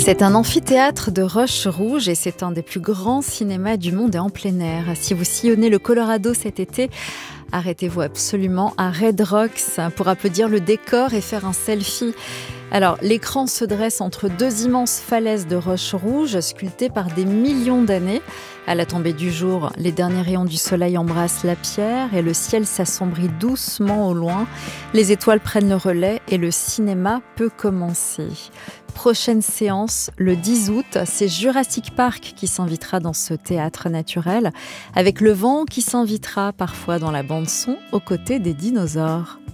C'est un amphithéâtre de roches rouges et c'est un des plus grands cinémas du monde et en plein air. Si vous sillonnez le Colorado cet été, arrêtez-vous absolument à Red Rocks pour applaudir le décor et faire un selfie. Alors, l'écran se dresse entre deux immenses falaises de roches rouges sculptées par des millions d'années. À la tombée du jour, les derniers rayons du soleil embrassent la pierre et le ciel s'assombrit doucement au loin. Les étoiles prennent le relais et le cinéma peut commencer. Prochaine séance, le 10 août, c'est Jurassic Park qui s'invitera dans ce théâtre naturel, avec le vent qui s'invitera parfois dans la bande-son aux côtés des dinosaures.